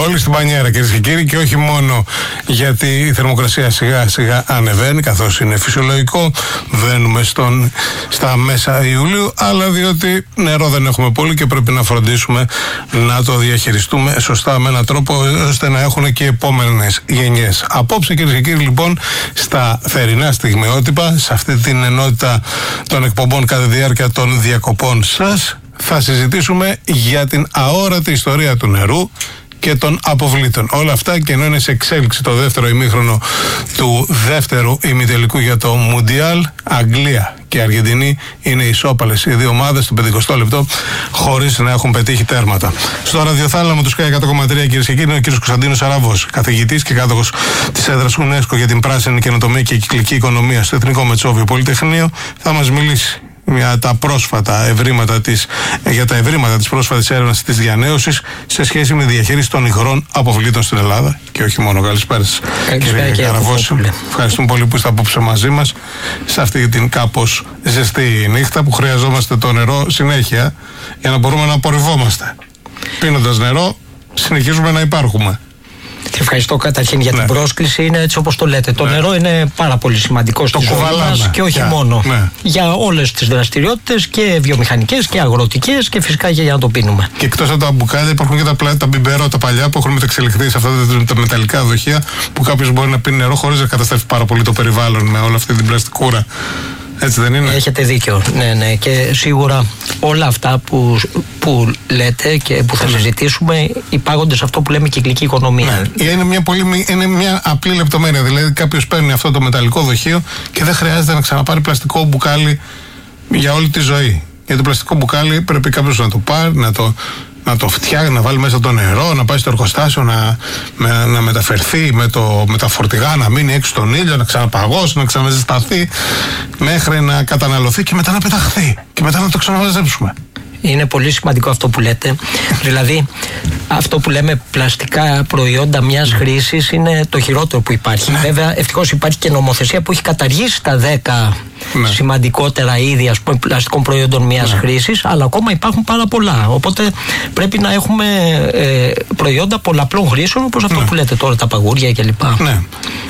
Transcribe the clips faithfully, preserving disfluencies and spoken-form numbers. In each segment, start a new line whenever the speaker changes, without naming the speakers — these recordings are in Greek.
Όλοι στην πανιέρα, κυρίες και κύριοι, και όχι μόνο γιατί η θερμοκρασία σιγά σιγά ανεβαίνει, καθώς είναι φυσιολογικό, βαίνουμε στον, στα μέσα Ιουλίου, αλλά διότι νερό δεν έχουμε πολύ και πρέπει να φροντίσουμε να το διαχειριστούμε σωστά με έναν τρόπο ώστε να έχουν και οι επόμενες γενιές. Απόψε, κυρίες και κύριοι, λοιπόν, στα θερινά στιγμιότυπα, σε αυτή την ενότητα των εκπομπών κατά τη διάρκεια των διακοπών σας, θα συζητήσουμε για την αόρατη ιστορία του νερού και των αποβλήτων. Όλα αυτά, και ενώ είναι σε εξέλιξη το δεύτερο ημίχρονο του δεύτερου ημιτελικού για το Μουντιάλ, Αγγλία και Αργεντινή είναι ισόπαλες οι δύο ομάδες στο πενηκοστό λεπτό χωρίς να έχουν πετύχει τέρματα. Στο ραδιοθάλαμο του Sky εκατό κόμμα τρία, κυρίες και κύριοι, είναι ο κύριος Κωνσταντίνος Αραβός, καθηγητής και κάτοχος της έδρας UNESCO για την πράσινη καινοτομία και κυκλική οικονομία στο Εθνικό Μετσόβιο Πολυτεχνείο. Θα μας μιλήσει για τα πρόσφατα ευρήματα της, για τα ευρήματα της πρόσφατης έρευνας της διανέωσης σε σχέση με τη διαχείριση των υγρών αποβλήτων στην Ελλάδα και όχι μόνο. Καλησπέρα σας, κύριε Καραβώση. Ευχαριστούμε πολύ που είστε απόψε μαζί μας σε αυτή την κάπως ζεστή νύχτα που χρειαζόμαστε το νερό συνέχεια για να μπορούμε να απορριβόμαστε. Πίνοντας νερό συνεχίζουμε να υπάρχουμε.
Ευχαριστώ καταρχήν για
ναι.
την πρόσκληση. Είναι έτσι όπως το λέτε. Το ναι. νερό είναι πάρα πολύ σημαντικό στη ζωή μας και όχι yeah. μόνο. Ναι. Για όλες τις δραστηριότητες και βιομηχανικές και αγροτικές και φυσικά και για να το πίνουμε.
Και εκτός από τα μπουκάλια υπάρχουν και τα, πλά, τα μπιμπέρο, τα παλιά που έχουν μεταξελιχθεί σε αυτά τα, τα μεταλλικά δοχεία που κάποιος μπορεί να πίνει νερό χωρίς να καταστρέφει πάρα πολύ το περιβάλλον με όλη αυτή την πλαστικούρα. Έτσι δεν είναι?
Έχετε δίκιο. Ναι, ναι. Και σίγουρα όλα αυτά που, που λέτε και που θα ναι. συζητήσουμε υπάγονται σε αυτό που λέμε κυκλική οικονομία.
Ναι. Είναι, μια πολύ, είναι μια απλή λεπτομέρεια. Δηλαδή, κάποιος παίρνει αυτό το μεταλλικό δοχείο και δεν χρειάζεται να ξαναπάρει πλαστικό μπουκάλι για όλη τη ζωή. Γιατί το πλαστικό μπουκάλι πρέπει κάποιος να το πάρει, να το. να το φτιάξει, να βάλει μέσα το νερό, να πάει στο εργοστάσιο, να, με, να μεταφερθεί με, το, με τα φορτηγά, να μείνει έξω στον ήλιο, να ξαναπαγώσει, να ξαναζεσταθεί, μέχρι να καταναλωθεί και μετά να πεταχθεί. Και μετά να το ξαναμαζέψουμε.
Είναι πολύ σημαντικό αυτό που λέτε. Δηλαδή, αυτό που λέμε πλαστικά προϊόντα μιας χρήσης είναι το χειρότερο που υπάρχει. Ναι. Βέβαια, ευτυχώς υπάρχει και νομοθεσία που έχει καταργήσει τα δέκα ναι. σημαντικότερα είδη, ας πούμε, πλαστικών προϊόντων μιας ναι. χρήσης, αλλά ακόμα υπάρχουν πάρα πολλά. Οπότε πρέπει να έχουμε ε, προϊόντα πολλαπλών χρήσεων, όπως αυτό ναι. που λέτε τώρα, τα παγούρια κλπ. Ναι.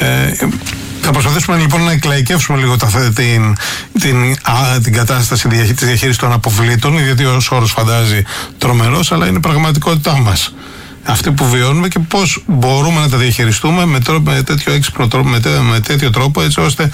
Ε, Θα προσπαθήσουμε λοιπόν να εκλαϊκεύσουμε λίγο τα, την, την, α, την κατάσταση της διαχείρισης των αποβλήτων, γιατί ο όρος φαντάζει τρομερός, αλλά είναι η πραγματικότητά μας. Αυτή που βιώνουμε και πώς μπορούμε να τα διαχειριστούμε με, τρόπο, με τέτοιο έξυπνο τρόπο, με, τέ, με τέτοιο τρόπο, έτσι ώστε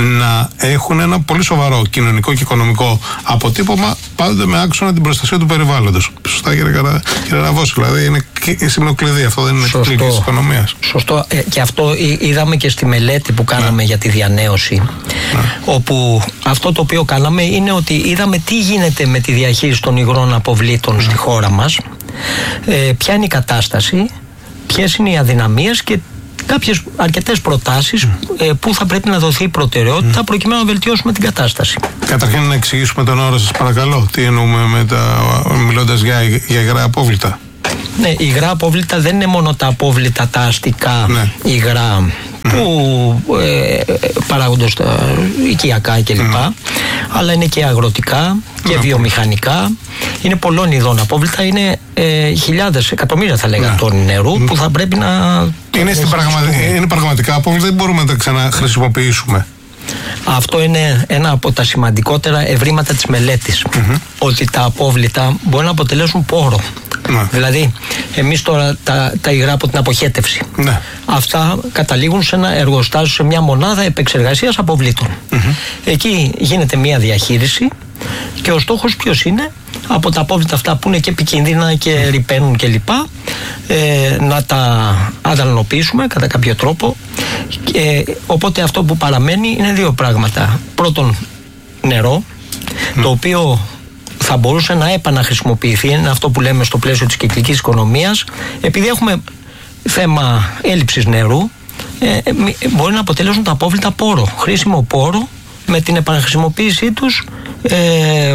να έχουν ένα πολύ σοβαρό κοινωνικό και οικονομικό αποτύπωμα, πάντοτε με άξονα την προστασία του περιβάλλοντος. Σωστά, κύριε, Καρα... κύριε Ραβώση, δηλαδή είναι σημείο κλειδί, αυτό δεν είναι κυκλική της οικονομίας.
Σωστό, ε, και αυτό είδαμε και στη μελέτη που κάναμε ναι. για τη διανέωση, ναι. όπου αυτό το οποίο κάναμε είναι ότι είδαμε τι γίνεται με τη διαχείριση των υγρών αποβλήτων ναι. στη χώρα μας. Ε, ποια είναι η κατάσταση, ποιες είναι οι αδυναμίες και κάποιες αρκετές προτάσεις mm. ε, που θα πρέπει να δοθεί προτεραιότητα mm. προκειμένου να βελτιώσουμε την κατάσταση.
Καταρχήν να εξηγήσουμε τον όρο σας παρακαλώ. Τι εννοούμε με τα, μιλώντας για, για υγρά απόβλητα?
Ναι, υγρά απόβλητα δεν είναι μόνο τα απόβλητα τα αστικά ναι. υγρά mm. που ε, παράγονται στα οικιακά κλπ. Mm. Αλλά είναι και αγροτικά και mm. βιομηχανικά. Είναι πολλών ειδών απόβλητα. Είναι ε, χιλιάδες, εκατομμύρια θα λέγαμε mm. τόνοι νερού mm. που θα πρέπει να.
Είναι, στην πραγμα... είναι πραγματικά απόβλητα, δεν μπορούμε να τα ξαναχρησιμοποιήσουμε.
Αυτό είναι ένα από τα σημαντικότερα ευρήματα της μελέτης. Mm-hmm. Ότι τα απόβλητα μπορεί να αποτελέσουν πόρο. Ναι. Δηλαδή, εμείς τώρα τα, τα υγρά από την αποχέτευση. Ναι. Αυτά καταλήγουν σε ένα εργοστάσιο, σε μια μονάδα επεξεργασίας αποβλήτων. Mm-hmm. Εκεί γίνεται μια διαχείριση και ο στόχος ποιος είναι? Από τα απόβλητα αυτά που είναι και επικίνδυνα και mm. ρυπαίνουν κλπ. Ε, να τα αδρανοποιήσουμε κατά κάποιο τρόπο. Ε, οπότε αυτό που παραμένει είναι δύο πράγματα. Πρώτον, νερό, mm. το οποίο θα μπορούσε να επαναχρησιμοποιηθεί, είναι αυτό που λέμε στο πλαίσιο της κυκλικής οικονομίας. Επειδή έχουμε θέμα έλλειψης νερού, ε, μπορεί να αποτελέσουν τα απόβλητα πόρο, χρήσιμο πόρο, με την επαναχρησιμοποίησή τους, ε, ε,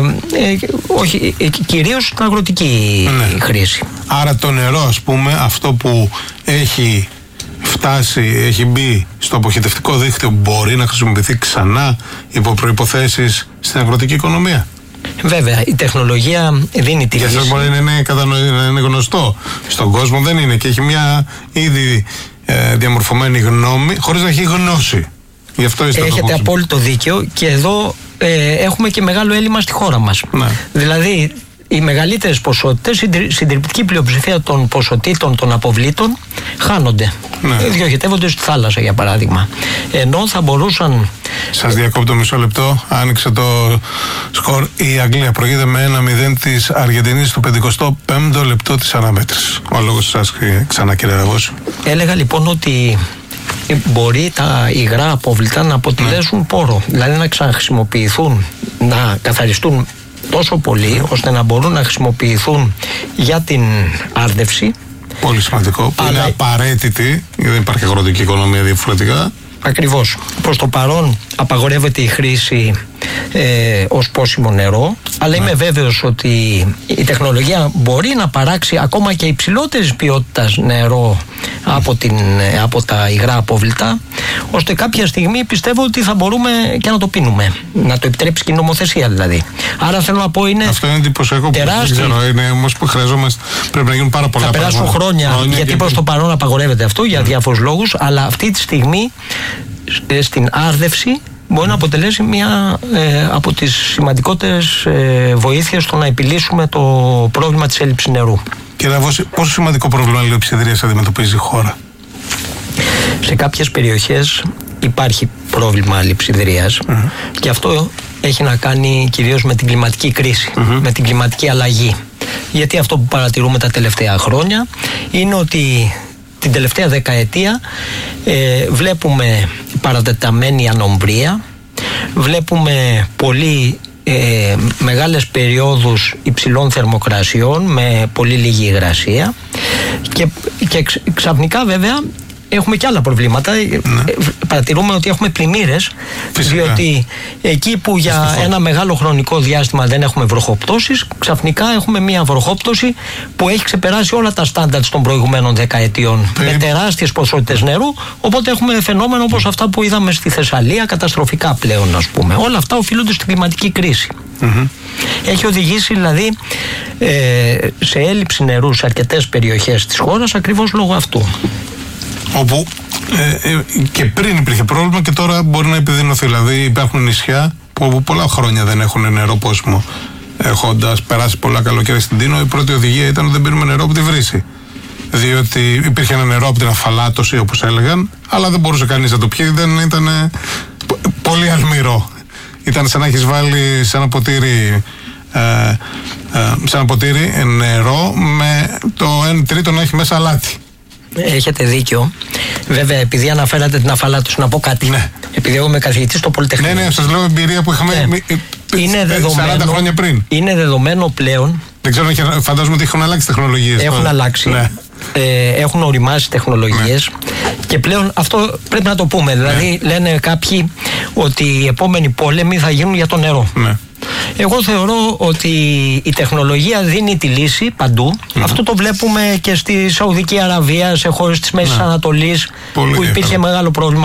όχι, ε, κυρίως στην αγροτική ναι. χρήση.
Άρα το νερό, ας πούμε, αυτό που έχει φτάσει, έχει μπει στο αποχετευτικό δίκτυο, μπορεί να χρησιμοποιηθεί ξανά υπό προϋποθέσεις στην αγροτική οικονομία?
Βέβαια, η τεχνολογία δίνει τη
λύση. Για σας μπορεί να είναι, να είναι γνωστό. Στον κόσμο δεν είναι και έχει μια ήδη ε, διαμορφωμένη γνώμη, χωρίς να έχει γνώση. Γι' αυτό είστε
Έχετε απόλυτο δίκιο και εδώ ε, έχουμε και μεγάλο έλλειμμα στη χώρα μας. Ναι. Δηλαδή, οι μεγαλύτερες ποσότητες, η συντριπτική πλειοψηφία των ποσοτήτων των αποβλήτων χάνονται. Ναι. Διοχετεύονται στη θάλασσα, για παράδειγμα. Ενώ θα μπορούσαν.
Σας διακόπτω μισό λεπτό. Άνοιξε το σκορ. Η Αγγλία προηγείται με ένα μηδέν της Αργεντινής στο πενηκοστό πέμπτο λεπτό της αναμέτρησης. Ο λόγος σας ξανά, κύριε Ραβώση.
Έλεγα λοιπόν ότι μπορεί τα υγρά απόβλητα να αποτελέσουν ναι. πόρο. Δηλαδή να ξαναχρησιμοποιηθούν, να καθαριστούν τόσο πολύ ώστε να μπορούν να χρησιμοποιηθούν για την άρδευση.
Πολύ σημαντικό, που αλλά... είναι απαραίτητη, γιατί δεν υπάρχει αγροτική οικονομία διαφορετικά.
Ακριβώς. Προς το παρόν απαγορεύεται η χρήση ε, ως πόσιμο νερό, αλλά ναι. είμαι βέβαιος ότι η τεχνολογία μπορεί να παράξει ακόμα και υψηλότερης ποιότητας νερό από, την, από τα υγρά απόβλητα, ώστε κάποια στιγμή πιστεύω ότι θα μπορούμε και να το πίνουμε. Να το επιτρέψει και η νομοθεσία δηλαδή. Άρα θέλω να πω είναι.
Αυτό είναι εντυπωσιακό που δεν ξέρω. Είναι όμως που χρειαζόμαστε. Πρέπει να γίνουν πάρα πολλά πράγματα.
Θα περάσουν χρόνια, χρόνια γιατί και... προς το παρόν απαγορεύεται αυτό για mm. διάφορους λόγους, αλλά αυτή τη στιγμή στην άρδευση μπορεί να αποτελέσει μια ε, από τις σημαντικότερες ε, βοήθειες στο να επιλύσουμε το πρόβλημα της έλλειψης νερού.
Κύριε Ραβώση, πόσο σημαντικό πρόβλημα λειψιδρίας αντιμετωπίζει η χώρα?
Σε κάποιες περιοχές υπάρχει πρόβλημα λειψιδρίας mm-hmm. και αυτό έχει να κάνει κυρίως με την κλιματική κρίση, mm-hmm. με την κλιματική αλλαγή. Γιατί αυτό που παρατηρούμε τα τελευταία χρόνια είναι ότι την τελευταία δεκαετία ε, βλέπουμε παρατεταμένη ανομβρία, βλέπουμε πολύ ε, μεγάλες περιόδους υψηλών θερμοκρασιών με πολύ λίγη υγρασία και, και ξαφνικά βέβαια έχουμε και άλλα προβλήματα. Ναι. Παρατηρούμε ότι έχουμε πλημμύρες, διότι εκεί που για Φυσικά. ένα μεγάλο χρονικό διάστημα δεν έχουμε βροχοπτώσεις, ξαφνικά έχουμε μια βροχόπτωση που έχει ξεπεράσει όλα τα στάνταρτ των προηγουμένων δεκαετιών Περί... με τεράστιες ποσότητες νερού, οπότε έχουμε φαινόμενο όπως αυτά που είδαμε στη Θεσσαλία, καταστροφικά πλέον, ας πούμε. Όλα αυτά οφείλονται στην κλιματική κρίση. Mm-hmm. Έχει οδηγήσει δηλαδή ε, σε έλλειψη νερού σε αρκετές περιοχές της χώρας ακριβώς λόγω αυτού.
Όπου ε, ε, και πριν υπήρχε πρόβλημα και τώρα μπορεί να επιδεινωθεί. Δηλαδή υπάρχουν νησιά που από πολλά χρόνια δεν έχουν νερό πόσιμο. Έχοντας περάσει πολλά καλοκαίρια στην Τίνο, η πρώτη οδηγία ήταν ότι δεν πίνουμε νερό από τη βρύση. Διότι υπήρχε ένα νερό από την αφαλάτωση, όπως έλεγαν, αλλά δεν μπορούσε κανείς να το πιει, δεν ήταν πολύ αλμυρό. Ήταν σαν να έχεις βάλει σε ένα ποτήρι, ε, ε, σε ένα ποτήρι νερό με το ένα τρίτο να έχει μέσα αλάτι.
Έχετε δίκιο. Βέβαια, επειδή αναφέρατε την αφαλάτωση, να πω κάτι. Ναι. Επειδή εγώ είμαι καθηγητής στο Πολυτεχνείο.
Ναι, ναι, σας λέω εμπειρία που είχαμε ναι. είναι δεδομένο, σαράντα χρόνια πριν.
Είναι δεδομένο πλέον.
Δεν ξέρω, φαντάζομαι ότι έχουν αλλάξει τεχνολογίες.
Έχουν τώρα. αλλάξει. Ναι. Ε, έχουν οριμάσει τεχνολογίες ναι. και πλέον αυτό πρέπει να το πούμε. Δηλαδή, ναι. λένε κάποιοι ότι οι επόμενοι πόλεμοι θα γίνουν για το νερό. Ναι. Εγώ θεωρώ ότι η τεχνολογία δίνει τη λύση παντού. Mm-hmm. Αυτό το βλέπουμε και στη Σαουδική Αραβία, σε χώρες της Μέσης ναι. Ανατολής, Πολύ που υπήρχε μεγάλο πρόβλημα